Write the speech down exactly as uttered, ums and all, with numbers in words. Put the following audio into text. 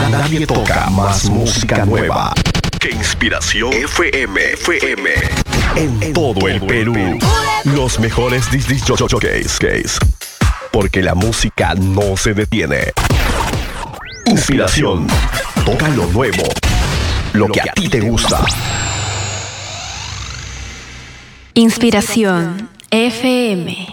Nadie toca más música nueva que Inspiración F M. F M. En todo el Perú. Los mejores disc jockeys. Porque la música no se detiene. Inspiración. Toca lo nuevo. Lo que a ti te gusta. Inspiración F M.